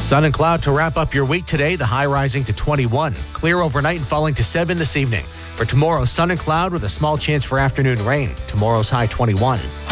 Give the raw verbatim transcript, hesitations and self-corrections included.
Sun and cloud to wrap up your week today. The high rising to twenty-one. Clear overnight and falling to seven this evening. For tomorrow, sun and cloud with a small chance for afternoon rain. Tomorrow's high twenty-one.